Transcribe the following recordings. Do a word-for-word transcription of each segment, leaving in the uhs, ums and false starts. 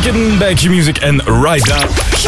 Weekend bij Q-Music en Right Now.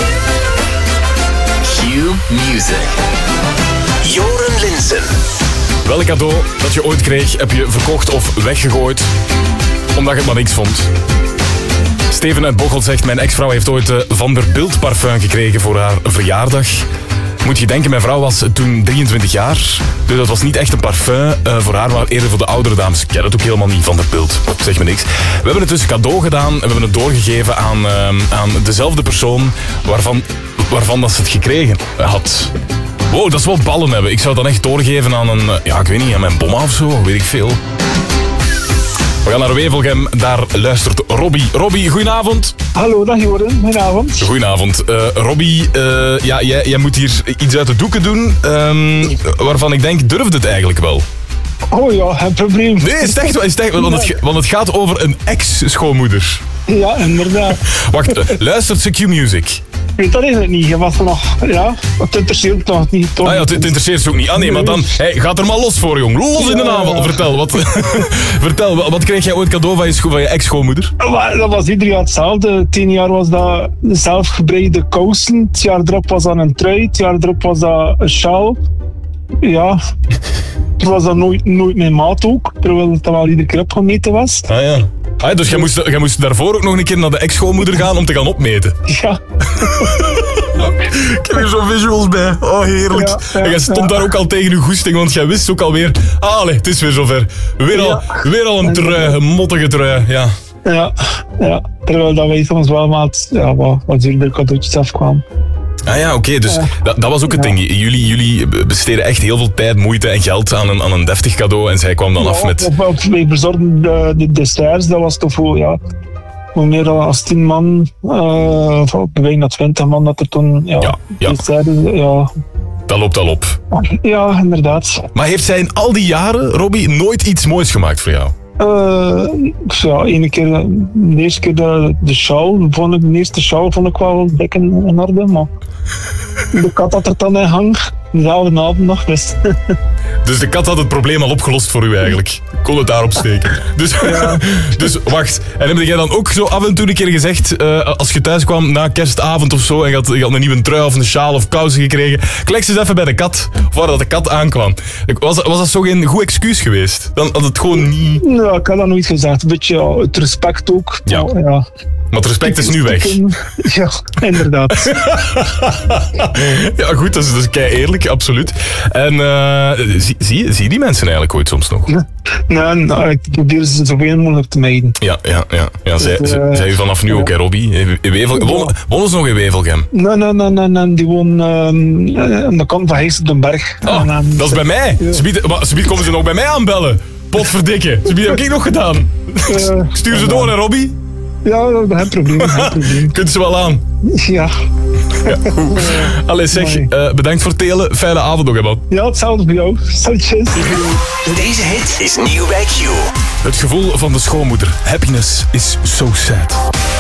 Q-Music. Joren Linssen. Welk cadeau dat je ooit kreeg heb je verkocht of weggegooid omdat je het maar niks vond? Steven uit Bocholt zegt, mijn ex-vrouw heeft ooit uh, Van der Bilt parfum gekregen voor haar verjaardag. Moet je denken, mijn vrouw was toen drieëntwintig jaar. Dus dat was niet echt een parfum uh, voor haar, maar eerder voor de oudere dames. Ik ken het ook helemaal niet, Van der Bilt. Zeg me niks. We hebben het dus cadeau gedaan en we hebben het doorgegeven aan, uh, aan dezelfde persoon waarvan, waarvan dat ze het gekregen had. Wow, dat is wel ballen hebben. Ik zou het dan echt doorgeven aan een, ja, ik weet niet, aan mijn bomma of zo, weet ik veel. We gaan naar Wevelgem, daar luistert Robbie. Robbie, goedenavond. Hallo, dag Joren, goedenavond. Goedenavond. Uh, Robbie, uh, ja, jij, jij moet hier iets uit de doeken doen, um, waarvan ik denk, durfde het eigenlijk wel? Oh ja, geen probleem. Nee, is het echt, is het echt want, het, want het gaat over een ex-schoonmoeder. Ja, inderdaad. Wacht, uh, luistert ze Q-Music? Ik weet dat eigenlijk niet. Je was er nog, ja, het interesseert me nog niet. Toch? Ah ja, het, het interesseert ze ook niet. Ah nee, maar dan, hey, gaat er maar los voor, jong. Los in de aanval. Ja, ja. Vertel, wat, vertel, wat, wat kreeg jij ooit cadeau van je, van je ex-schoonmoeder? Dat was ieder jaar hetzelfde. Tien jaar was dat zelfgebreide kousen. Het jaar erop was dat een trui. Het jaar erop was dat een sjaal. Ja, het was dat nooit, nooit mijn maat ook. Terwijl het dan wel iedere keer opgemeten was. Ah ja. Ah, dus jij moest, jij moest daarvoor ook nog een keer naar de ex-schoonmoeder gaan om te gaan opmeten? Ja. Ik heb hier zo'n visuals bij. Oh, heerlijk. Ja, ja, en jij stond ja. daar ook al tegen uw goesting, want jij wist ook alweer... Ah, allee, het is weer zover. Weer al, ja. weer al een trui, een mottige trui, ja. Ja, ja. Terwijl dat wij soms wel wat, ja, wat, wat duurder cadeautjes afkwamen. Ah ja, oké, okay, dus ja. dat, dat was ook het ja. ding. Jullie, jullie besteden echt heel veel tijd, moeite en geld aan een, aan een deftig cadeau en zij kwam dan ja, af met... Wij bezorgden de, de desserts, dat was toch voor, ja, voor meer dan als tien man, uh, voor bijna twintig man dat er toen, ja, ja, ja. desserts, ja. Dat loopt al op. Ja, inderdaad. Maar heeft zij in al die jaren, Robbie, nooit iets moois gemaakt voor jou? Uh, ja, ene keer, de eerste keer de, de sjaal, vond ik, de eerste sjaal vond ik wel dik in, in orde, maar de kat had er dan in hang, dezelfde avond nog, dus... Dus de kat had het probleem al opgelost voor u eigenlijk. Ik kon het daarop steken. Dus, ja. dus wacht, en heb jij dan ook zo af en toe een keer gezegd, uh, als je thuis kwam na kerstavond of zo en je had, je had een nieuwe trui of een sjaal of kousen gekregen, klik ze eens even bij de kat, waar dat de kat aankwam. Was, was dat zo geen goed excuus geweest? Dan had het gewoon niet... Ja, ik had dat nooit gezegd. Een beetje ja, het respect ook. Ja. Maar, ja. Maar het respect is nu weg. Ja, inderdaad. Ja, goed, dat is, dat is kei eerlijk, absoluut. En uh, zie, zie, zie je die mensen eigenlijk ooit soms nog? Nee, nou, ik probeer ze zoveel mogelijk te mijden. Ja, ja, ja. ja zij, dus, uh, zij vanaf nu ja. ook, hè, Robbie? In Wevel, ja. wonen, wonen ze nog in Wevelgem? Nee, nee, nee, nee, nee. Die wonen um, aan de kant van Heijs op den Berg. Oh, en, um, dat is bij mij. Ja. Subiet komen ze nog bij mij aanbellen. Potverdikke. Subiet heb ik nog gedaan. Uh, Stuur ze uh, door, hè, Robbie? Ja, geen probleem. Geen probleem. Kunt ze wel aan? Ja. ja Allee, zeg, uh, bedankt voor het telen. Fijne avond nog, hè, man. Ja, hetzelfde voor jou. Salutjes. Deze hit is nieuw bij Q. Het gevoel van de schoonmoeder. Happiness is so sad.